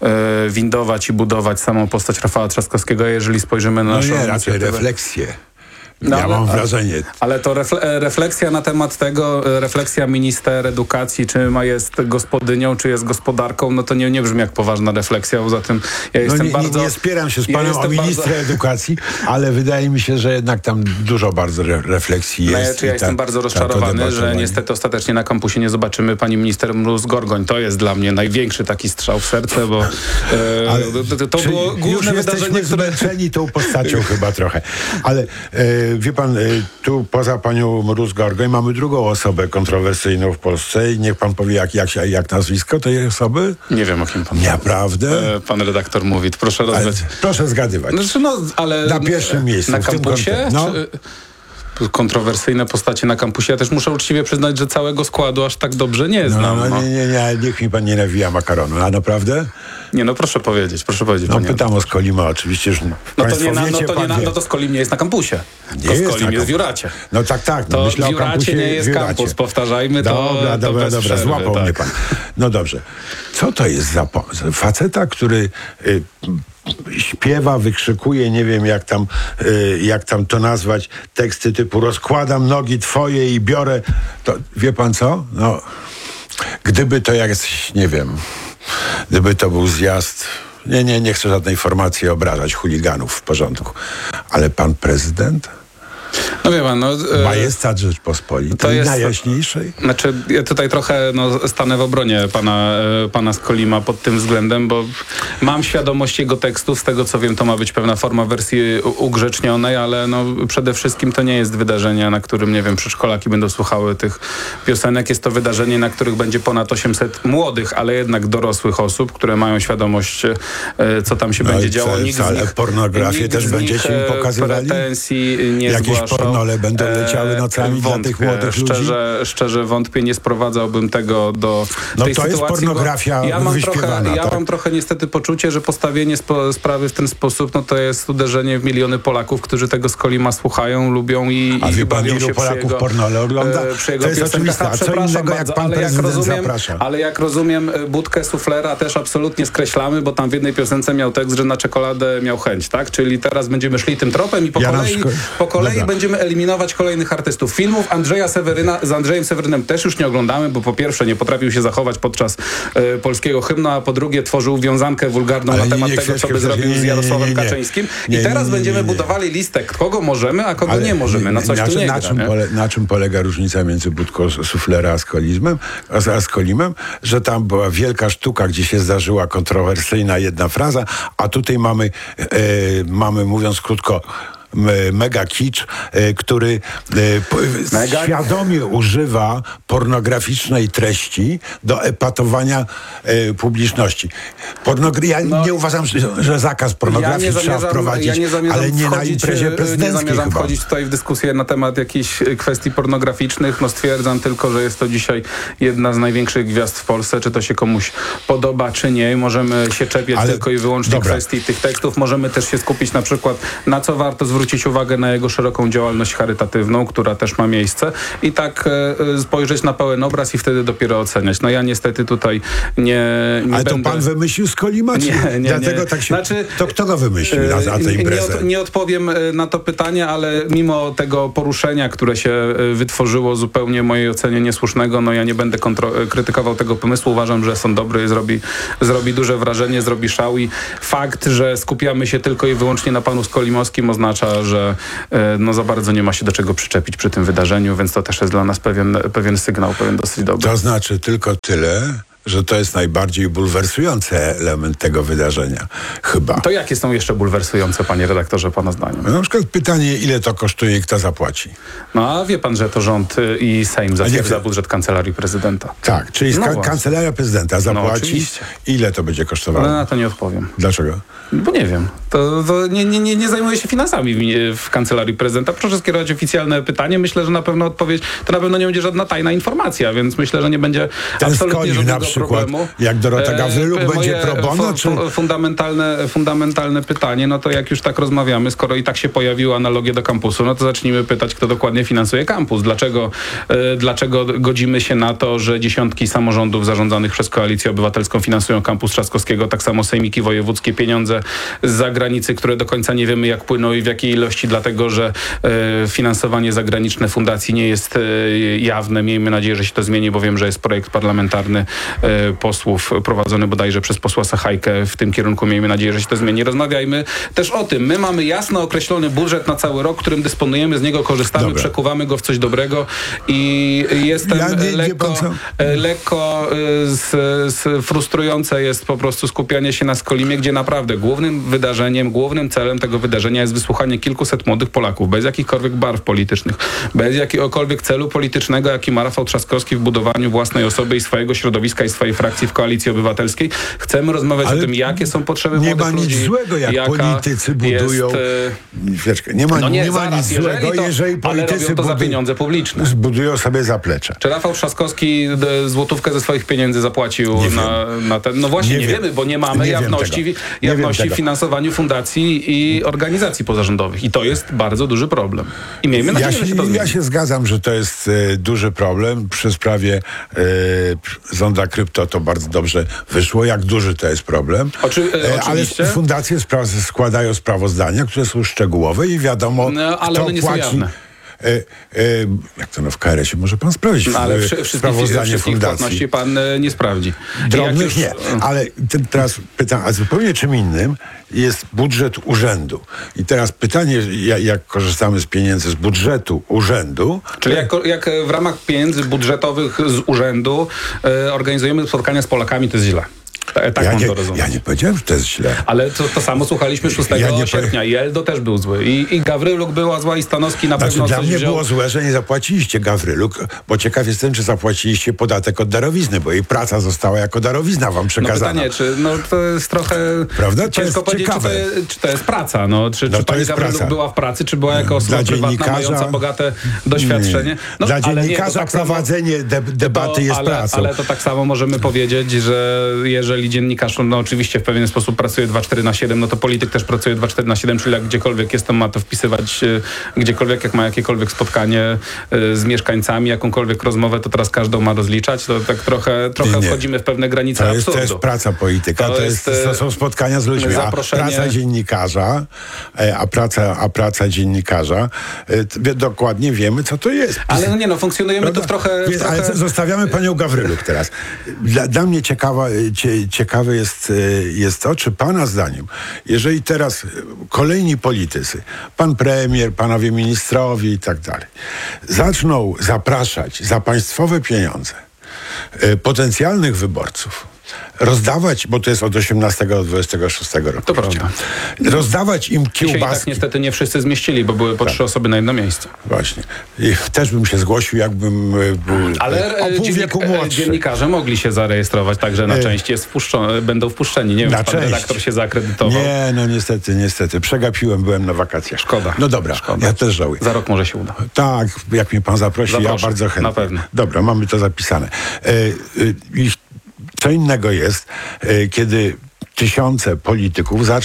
e, windować i budować samą postać Rafała Trzaskowskiego, a jeżeli spojrzymy na
no
naszą
nie, raczej refleksję.
No,
ja
ale,
mam wrażenie.
Ale to refle- refleksja na temat tego, refleksja minister edukacji, czy ma jest gospodynią, czy jest gospodarką, no to nie, nie brzmi jak poważna refleksja. Poza tym ja jestem
no nie,
bardzo...
Nie, nie spieram się z panem
ja
o ministra
bardzo...
edukacji, ale wydaje mi się, że jednak tam dużo bardzo re- refleksji jest.
No ja, czy ja jestem
ta,
bardzo rozczarowany, że niestety ostatecznie na kampusie nie zobaczymy pani minister Mróz-Gorgoń. To jest dla mnie największy taki strzał w serce, bo e,
ale,
to, to było główne wydarzenie, które...
zmęczeni tą postacią chyba trochę. Ale e, wie pan, tu poza panią Mróz-Gorgoń mamy drugą osobę kontrowersyjną w Polsce i niech pan powie, jak, jak, jak nazwisko tej osoby?
Nie wiem, o kim pan
Naprawdę?
E, pan redaktor mówi, proszę rozwać.
Proszę zgadywać.
Znaczy, no, ale
na pierwszym miejscu.
Na kampusie? No. Czy... kontrowersyjne postacie na kampusie. Ja też muszę uczciwie przyznać, że całego składu aż tak dobrze nie znam.
No, no,
no.
Nie, nie, nie, niech mi pan nie nawija makaronu. A naprawdę?
Nie, no proszę powiedzieć, proszę powiedzieć.
No pytam o Skolima oczywiście, już
no to nie na, no to nie na, no to Skolim nie jest na kampusie.
Nie
to
jest
Skolim jest w Juracie.
No tak, tak. No
to
myślę
w Juracie
o kampusie,
nie jest kampus, powtarzajmy to.
Dobra,
to
dobra,
bez
dobra,
przerwy,
złapał
tak.
mnie pan. No dobrze. Co to jest za po- faceta, który... Y- śpiewa, wykrzykuje, nie wiem jak tam, y, jak tam to nazwać, teksty typu rozkładam nogi twoje i biorę, to wie pan co? No, gdyby to jak, nie wiem, gdyby to był zjazd, nie, nie, nie chcę żadnej formacji obrażać, chuliganów, w porządku, ale pan prezydent?
No wie pan, no... E,
Majestat Rzeczpospolitej, jest, najjaśniejszej?
Znaczy, ja tutaj trochę no, stanę w obronie pana, e, pana Skolima pod tym względem, bo mam świadomość jego tekstów, z tego co wiem, to ma być pewna forma wersji ugrzecznionej, ale no, przede wszystkim to nie jest wydarzenie, na którym, nie wiem, przedszkolaki będą słuchały tych piosenek. Jest to wydarzenie, na których będzie ponad osiemset młodych, ale jednak dorosłych osób, które mają świadomość, e, co tam się
no
będzie działo. Nikt
ale
z nich,
pornografię
nikt
też
z
będziecie
nich,
im pokazywali?
Pretensji nie
Jakieś
zgłaszał.
pornole będą leciały nocami
wątpię,
dla tych młodych
szczerze,
ludzi?
Szczerze wątpię, nie sprowadzałbym tego do
no
tej
to
sytuacji.
jest pornografia
ja mam
wyśpiewana.
trochę, Ja
tak?
mam trochę niestety poczucie, że postawienie spo, sprawy w ten sposób, no to jest uderzenie w miliony Polaków, którzy tego Skolima słuchają, lubią i,
a
i
wie pan,
bawią
ilu
się
Polaków
przy jego,
pornole ogląda?
E, przy jego
to jest
piosenkach.
oczywiste. A co innego jak pan
ale
prezydent
jak rozumiem,
zaprasza?
Ale jak rozumiem, budkę suflera też absolutnie skreślamy, bo tam w jednej piosence miał tekst, że na czekoladę miał chęć, tak? Czyli teraz będziemy szli tym tropem i po
ja
kolei, po kolei będziemy eliminować kolejnych artystów. Filmów Andrzeja Seweryna, z Andrzejem Sewerynem też już nie oglądamy, bo po pierwsze nie potrafił się zachować podczas e, polskiego hymnu, a po drugie tworzył wiązankę wulgarną
ale
na temat
nie, nie,
tego, co by
nie,
zrobił
nie, nie,
z Jarosławem
nie, nie, nie.
Kaczyńskim.
Nie,
I teraz
nie, nie,
będziemy
nie, nie.
budowali listę, kogo możemy, a kogo
ale
nie możemy. No coś
na,
tu nie
na,
gra,
czym
nie?
pole, na czym polega różnica między budką suflera a Skolizmem, a, a Skolimem? Że tam była wielka sztuka, gdzie się zdarzyła kontrowersyjna jedna fraza, a tutaj mamy, e, mamy mówiąc krótko, mega kicz, e, który e, mega? świadomie używa pornograficznej treści do epatowania e, publiczności. Pornogra- ja no, nie uważam, że, że zakaz pornografii ja trzeba wprowadzić, ja nie ale nie na imprezie prezydenckiej.
Nie zamierzam
chyba.
wchodzić tutaj w dyskusję na temat jakichś kwestii pornograficznych. No stwierdzam tylko, że jest to dzisiaj jedna z największych gwiazd w Polsce. Czy to się komuś podoba, czy nie. Możemy się czepiać ale, tylko i wyłącznie dobra. kwestii tych tekstów. Możemy też się skupić na przykład, na co warto zwrócić zwrócić uwagę na jego szeroką działalność charytatywną, która też ma miejsce i tak e, spojrzeć na pełen obraz i wtedy dopiero oceniać. No ja niestety tutaj nie, nie
Ale
będę...
to pan wymyślił z Kolimaczy.
Nie, nie,
Dlatego
nie.
tak się...
Znaczy,
to kto go wymyślił na, na tę imprezę?
Nie, od, nie odpowiem na to pytanie, ale mimo tego poruszenia, które się wytworzyło zupełnie w mojej ocenie niesłusznego, no ja nie będę kontro- krytykował tego pomysłu. Uważam, że są dobry, zrobi, zrobi duże wrażenie, zrobi szał i fakt, że skupiamy się tylko i wyłącznie na panu Skolimowskim oznacza, że no za bardzo nie ma się do czego przyczepić przy tym wydarzeniu, więc to też jest dla nas pewien, pewien sygnał, pewien dosyć dobry.
To znaczy tylko tyle, że to jest najbardziej bulwersujący element tego wydarzenia. Chyba.
To jakie są jeszcze bulwersujące, panie redaktorze, pana zdaniem?
Na przykład pytanie, ile to kosztuje i kto zapłaci?
No a wie pan, że to rząd i Sejm zatwierdza budżet Kancelarii Prezydenta.
Tak, czyli
no
ka- Kancelaria Prezydenta zapłaci.
No,
ile to będzie kosztowało?
No, na to nie odpowiem.
Dlaczego?
Bo nie wiem. To, to nie, nie, nie, nie zajmuję się finansami w, w Kancelarii Prezydenta. Proszę skierować oficjalne pytanie. Myślę, że na pewno odpowiedź, to na pewno nie będzie żadna tajna informacja, więc myślę, że nie będzie
Ten
absolutnie żadnego
na przykład,
problemu.
Jak Dorota Gawryluk
e,
będzie pro bono,
fu,
czy...
fundamentalne, fundamentalne pytanie, no to jak już tak rozmawiamy, skoro i tak się pojawiła analogia do kampusu, no to zacznijmy pytać, kto dokładnie finansuje kampus. Dlaczego, e, dlaczego godzimy się na to, że dziesiątki samorządów zarządzanych przez Koalicję Obywatelską finansują kampus Trzaskowskiego, tak samo sejmiki wojewódzkie, pieniądze z zagranicy, które do końca nie wiemy, jak płyną i w jakiej ilości, dlatego że e, finansowanie zagraniczne fundacji nie jest e, jawne. Miejmy nadzieję, że się to zmieni, bo wiem, że jest projekt parlamentarny e, posłów prowadzony bodajże przez posła Sachajkę w tym kierunku. Miejmy nadzieję, że się to zmieni. Rozmawiajmy też o tym. My mamy jasno określony budżet na cały rok, którym dysponujemy, z niego korzystamy, Dobra. przekuwamy go w coś dobrego i jestem ja nie, lekko, nie lekko z, z frustrujące jest po prostu skupianie się na Skolimie, gdzie naprawdę głównym wydarzeniem, głównym celem tego wydarzenia jest wysłuchanie kilkuset młodych Polaków, bez jakichkolwiek barw politycznych, bez jakiegokolwiek celu politycznego, jaki ma Rafał Trzaskowski w budowaniu własnej osoby i swojego środowiska i swojej frakcji w Koalicji Obywatelskiej. Chcemy rozmawiać Ale o tym, jakie są potrzeby młodych ludzi.
Nie ma nic złego, jak politycy budują... Jest, nie ma,
no nie,
nie ma
zaraz,
nic złego, jeżeli, to, jeżeli politycy
ale robią to za pieniądze publiczne.
Zbudują sobie zaplecze.
Czy Rafał Trzaskowski złotówkę ze swoich pieniędzy zapłacił na, na ten... No właśnie, nie, nie wiemy, bo nie mamy nie jawności, jawności w finansowaniu fundacji i organizacji pozarządowych. I to jest bardzo duży problem. I miejmy nadzieję,
ja się,
że się to zmieni.
Ja się zgadzam, że to jest e, duży problem. Przy sprawie e, Zonda Krypto to bardzo dobrze wyszło, jak duży to jest problem.
Oczy, e,
ale fundacje spra- składają sprawozdania, które są szczegółowe i wiadomo,
no, ale
kto
one nie
płaci.
Są jawne.
E, e, jak to no w K R S ie może pan sprawdzić
no, ale
w,
przy,
sprawozdanie
wszystkich
fundacji.
płatności pan e, nie sprawdzi.
Drobnych
już...
nie, ale te, teraz pytam, a zupełnie czym innym jest budżet urzędu. I teraz pytanie, jak, jak korzystamy z pieniędzy z budżetu urzędu.
Czyli jak, jak w ramach pieniędzy budżetowych z urzędu e, organizujemy spotkania z Polakami, to jest źle. Tak
ja,
mam
nie,
to rozumieć.
ja nie powiedziałem, że to jest źle.
Ale to, to samo słuchaliśmy szóstego ja sierpnia i Eldo też był zły. I, i Gawryluk była zła i Stanowski na
znaczy,
pewno
dla
coś
mnie
wziął.
było złe, że nie zapłaciliście Gawryluk, bo ciekaw jestem, czy zapłaciliście podatek od darowizny, bo jej praca została jako darowizna wam przekazana.
No pytanie, czy no, to jest trochę...
Prawda? To
ciężko
jest
powiedzieć, czy to, jest, czy to jest praca. No, czy
no,
czy pani
jest
Gawryluk
praca.
była w pracy, czy była jako osoba prywatna, mająca bogate doświadczenie. No,
dla
ale
dziennikarza
nie, tak
prowadzenie
samo,
de- debaty
to,
jest
ale,
pracą.
Ale to tak samo możemy powiedzieć, że jeżeli dziennikarz no, oczywiście w pewien sposób pracuje dwadzieścia cztery na siedem, no to polityk też pracuje dwadzieścia cztery na siedem, czyli jak gdziekolwiek jest, to ma to wpisywać, gdziekolwiek, jak ma jakiekolwiek spotkanie z mieszkańcami, jakąkolwiek rozmowę, to teraz każdą ma rozliczać, to tak trochę, trochę wchodzimy w pewne granice
to jest,
absurdu.
To jest praca polityka, to, to, jest, jest, to są spotkania z ludźmi, a praca dziennikarza, a praca, a praca dziennikarza, dokładnie wiemy, co to jest.
Ale no nie no, funkcjonujemy Prawda? to w trochę... W
Więc,
trochę...
Ale zostawiamy panią Gawryluk teraz. Dla, dla mnie ciekawa, cie, ciekawe jest, jest to, czy pana zdaniem, jeżeli teraz kolejni politycy, pan premier, panowie ministrowie i tak dalej, zaczną zapraszać za państwowe pieniądze potencjalnych wyborców, rozdawać, bo to jest od osiemnastego do dwudziestego szóstego roku.
To prawda.
Rozdawać im kiełbaski.
Dzisiaj tak niestety nie wszyscy zmieścili, bo były po tak. trzy osoby na jedno miejsce.
Właśnie. I też bym się zgłosił, jakbym był
Ale
o pół wieku młodszy.
Dziennikarze mogli się zarejestrować, także na część jest wpuszczony, będą wpuszczeni. Nie wiem, czy pan redaktor się zaakredytował.
Nie, no niestety, niestety. Przegapiłem, byłem na wakacjach.
Szkoda.
No dobra,
Szkoda.
ja też żałuję.
Za rok może się uda.
Tak, jak mnie pan zaprosi, Zaproszę. ja bardzo chętnie.
Na pewno.
Dobra, mamy to zapisane. E, e, i Co innego jest, kiedy tysiące polityków zaczną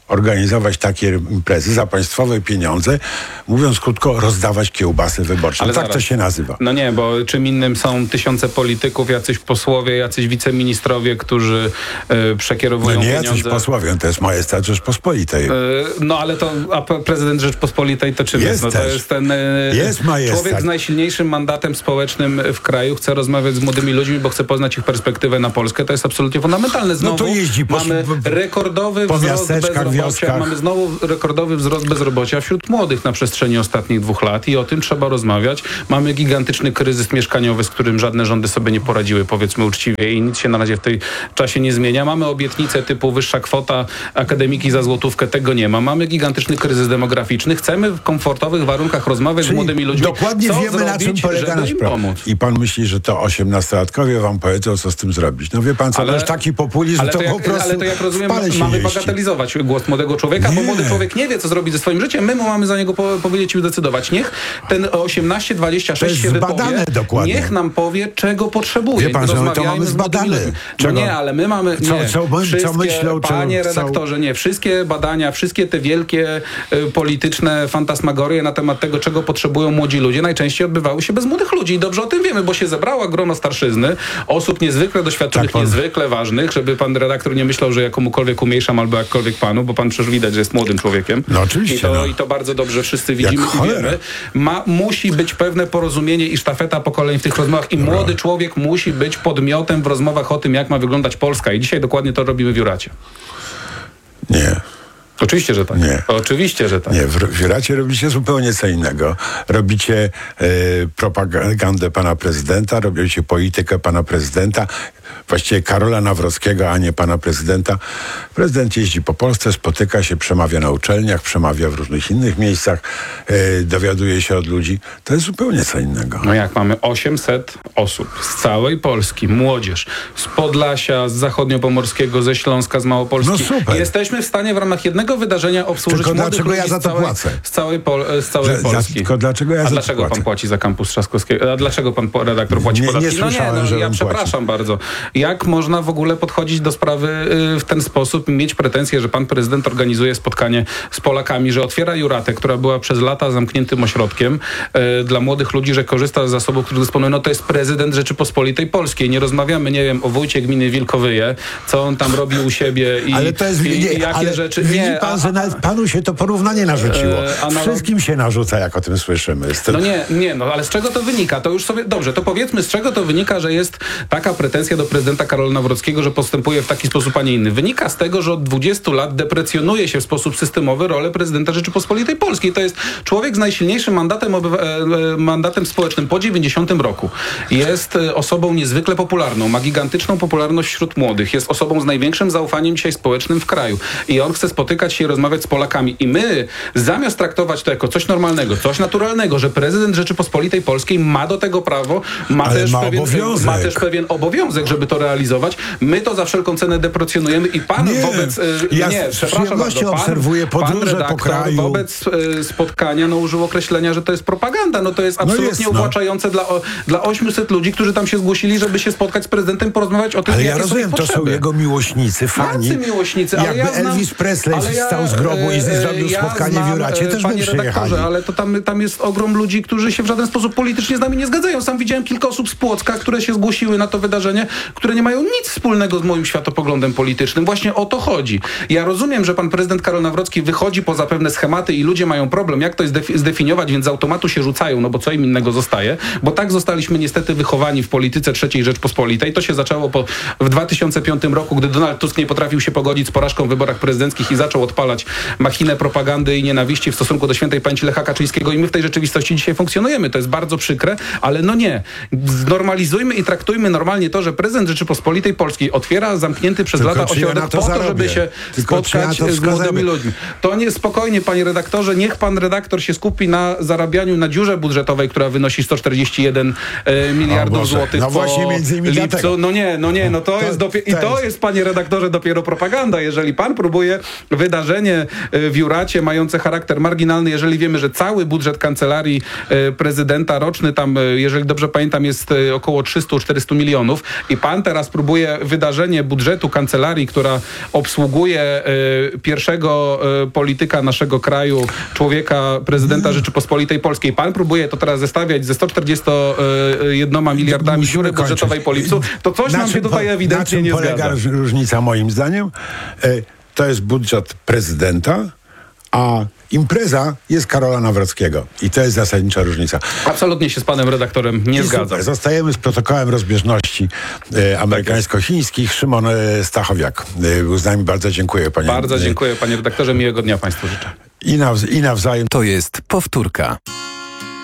organizować takie imprezy za państwowe pieniądze, mówiąc krótko, rozdawać kiełbasy wyborcze. Ale tak zaraz. To się nazywa.
No nie, bo czym innym są tysiące polityków, jacyś posłowie, jacyś wiceministrowie, którzy y, przekierowują
no nie
pieniądze.
jacyś posłowie, to jest majestat Rzeczpospolitej. Y,
no ale to, a prezydent Rzeczpospolitej to czym jest? jest? No, to jest ten y,
jest
człowiek z najsilniejszym mandatem społecznym w kraju, chce rozmawiać z młodymi ludźmi, bo chce poznać ich perspektywę na Polskę. To jest absolutnie fundamentalne. Znowu
no to jeździ po,
mamy rekordowy
po
wzrost bezrobocia. Mamy znowu rekordowy wzrost bezrobocia wśród młodych na przestrzeni ostatnich dwóch lat i o tym trzeba rozmawiać. Mamy gigantyczny kryzys mieszkaniowy, z którym żadne rządy sobie nie poradziły, powiedzmy uczciwie, i nic się na razie w tej czasie nie zmienia. Mamy obietnice typu wyższa kwota akademiki za złotówkę, tego nie ma. Mamy gigantyczny kryzys demograficzny. Chcemy w komfortowych warunkach rozmawiać
Czyli
z młodymi ludźmi.
Dokładnie
co
wiemy,
zrobić,
na czym polega nasz problem. I pan myśli, że to osiemnastolatkowie wam powiedzą, co z tym zrobić. No wie pan co, ale, to już taki populizm,
ale
to,
to jak,
po prostu
ale to jak rozumiem,
mamy
mieści. bagatelizować głos młodego człowieka, nie. bo młody człowiek nie wie, co zrobić ze swoim życiem. My mu mamy za niego po, powiedzieć i decydować. Niech ten osiemnaście dwadzieścia sześć się wypowie.
Dokładnie.
Niech nam powie, czego potrzebuje.
Wie pan, że my to mamy zbadane.
No nie, ale my mamy... Nie,
co, co,
wszystkie,
co myślą,
panie
co,
redaktorze, nie. Wszystkie badania, wszystkie te wielkie y, polityczne fantasmagorie na temat tego, czego potrzebują młodzi ludzie, najczęściej odbywały się bez młodych ludzi. I dobrze o tym wiemy, bo się zebrała grono starszyzny, osób niezwykle doświadczonych, tak, pan... niezwykle ważnych, żeby pan redaktor nie myślał, że ja komukolwiek umniejszam albo jakkolwiek panu, bo pan przecież widać, że jest młodym człowiekiem.
No oczywiście.
I to,
no.
i to bardzo dobrze wszyscy widzimy i wiemy. Ma, musi być pewne porozumienie i sztafeta pokoleń w tych rozmowach i młody no. człowiek musi być podmiotem w rozmowach o tym, jak ma wyglądać Polska. I dzisiaj dokładnie to robimy w Juracie.
Nie.
Oczywiście, że tak.
Nie.
Oczywiście, że tak.
Nie, w, w Juracie robicie zupełnie co innego. Robicie e, propagandę pana prezydenta, robicie politykę pana prezydenta, właściwie Karola Nawrockiego, a nie pana prezydenta. Prezydent jeździ po Polsce, spotyka się, przemawia na uczelniach, przemawia w różnych innych miejscach, e, dowiaduje się od ludzi. To jest zupełnie co innego.
No jak mamy osiemset osób z całej Polski, młodzież, z Podlasia, z Zachodniopomorskiego, ze Śląska, z Małopolski.
No super.
Jesteśmy w stanie w ramach jednego wydarzenia obsłużyć
tylko
młodych
dlaczego
ludzi
ja za to
z całej,
płacę?
z całej, Pol, z całej
że,
Polski.
Za, tylko dlaczego ja
A
za
dlaczego
to
pan płaci za kampus Trzaskowskiego? A dlaczego pan redaktor płaci
nie,
podatki?
Nie
no nie, no ja przepraszam
płaci.
bardzo. Jak można w ogóle podchodzić do sprawy w ten sposób i mieć pretensje, że pan prezydent organizuje spotkanie z Polakami, że otwiera Juratę, która była przez lata zamkniętym ośrodkiem e, dla młodych ludzi, że korzysta z zasobów, które dysponują. No to jest prezydent Rzeczypospolitej Polskiej. Nie rozmawiamy, nie wiem, o wójcie gminy Wilkowyje, co on tam robi u siebie i,
ale to jest,
i,
nie,
i jakie
ale
rzeczy.
Widzi
nie,
pan,
a,
że nawet panu się to porównanie narzuciło.
E, analog...
Wszystkim się narzuca, jak o tym słyszymy. To...
No nie, nie, no ale z czego to wynika? To już sobie, dobrze, to powiedzmy, z czego to wynika, że jest taka pretensja do prezydenta Karola Nawrockiego, że postępuje w taki sposób, a nie inny. Wynika z tego, że od dwudziestu lat deprecjonuje się w sposób systemowy rolę prezydenta Rzeczypospolitej Polskiej. To jest człowiek z najsilniejszym mandatem, obywa- e, mandatem społecznym po dziewięćdziesiątym roku. Jest osobą niezwykle popularną, ma gigantyczną popularność wśród młodych, jest osobą z największym zaufaniem dzisiaj społecznym w kraju. I on chce spotykać się i rozmawiać z Polakami. I my, zamiast traktować to jako coś normalnego, coś naturalnego, że prezydent Rzeczypospolitej Polskiej ma do tego prawo, ma, też,
ma,
pewien,
obowiązek.
ma też pewien obowiązek, żeby to realizować. My to za wszelką cenę deprecjonujemy i pan
nie,
wobec...
Ja
nie, przepraszam bardzo. Pan,
obserwuję podróże
pan
po kraju.
wobec y, spotkania no, użył określenia, że to jest propaganda. No to jest absolutnie no jest, uwłaczające no. dla, o, dla ośmiuset ludzi, którzy tam się zgłosili, żeby się spotkać z prezydentem, porozmawiać o tym,
ale
jakie
ja rozumiem,
są
to są jego miłośnicy, fani.
Jacy miłośnicy? Ale
jakby
ja znam,
Elvis Presley
ja,
wstał z grobu i zrobił ja spotkanie znam, w Juracie, też by przyjechali.
Ale to tam, tam jest ogrom ludzi, którzy się w żaden sposób politycznie z nami nie zgadzają. Sam widziałem kilka osób z Płocka, które się zgłosiły na to wydarzenie, które nie mają nic wspólnego z moim światopoglądem politycznym. Właśnie o to chodzi. Ja rozumiem, że pan prezydent Karol Nawrocki wychodzi poza pewne schematy i ludzie mają problem, jak to zdef- zdefiniować, więc z automatu się rzucają, no bo co im innego zostaje, bo tak zostaliśmy niestety wychowani w polityce trzeciej Rzeczpospolitej. To się zaczęło po, w dwa tysiące piątym roku, gdy Donald Tusk nie potrafił się pogodzić z porażką w wyborach prezydenckich i zaczął odpalać machinę propagandy i nienawiści w stosunku do świętej pamięci Lecha Kaczyńskiego i my w tej rzeczywistości dzisiaj funkcjonujemy. To jest bardzo przykre, ale no nie. Znormalizujmy i traktujmy normalnie to, że prezydent Rzeczypospolitej Polskiej otwiera zamknięty przez
Tylko
lata ośrodek
ja to
po to,
zarobię.
żeby się
Tylko
spotkać
ja
z młodymi ludźmi. To nie spokojnie, panie redaktorze, niech pan redaktor się skupi na zarabianiu, na dziurze budżetowej, która wynosi sto czterdzieści jeden e, miliardów złotych
no
po
właśnie między innymi
lipcu.
dlatego.
No nie, no nie, no to, to jest dopie- i to jest, panie redaktorze, dopiero propaganda, jeżeli pan próbuje wydać wydarzenie w Juracie mające charakter marginalny, jeżeli wiemy, że cały budżet kancelarii prezydenta roczny tam, jeżeli dobrze pamiętam, jest około trzysta czterysta milionów i pan teraz próbuje wydarzenie budżetu kancelarii, która obsługuje pierwszego polityka naszego kraju, człowieka, prezydenta Rzeczypospolitej Polskiej. Pan próbuje to teraz zestawiać ze sto czterdzieści jeden miliardami dziury budżetowej po lipcu. To coś nam się tutaj ewidentnie nie zgadza.
Na czym polega różnica moim zdaniem? To jest budżet prezydenta, a impreza jest Karola Nawrockiego. I to jest zasadnicza różnica.
Absolutnie się z panem redaktorem nie
I
zgadzam.
Super. Zostajemy z protokołem rozbieżności e, amerykańsko-chińskich. Szymon e, Stachowiak e, był z nami. Bardzo dziękuję, panie.
Bardzo dziękuję, panie redaktorze. Miłego dnia państwu życzę.
I, nawz- I nawzajem.
To jest powtórka.